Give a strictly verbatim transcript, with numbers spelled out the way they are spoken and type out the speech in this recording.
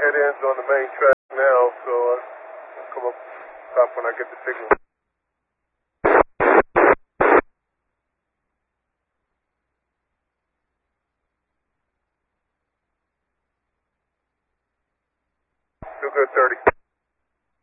head ends on the main track now, so I'll come up stop when I get the signal. Two good, thirty.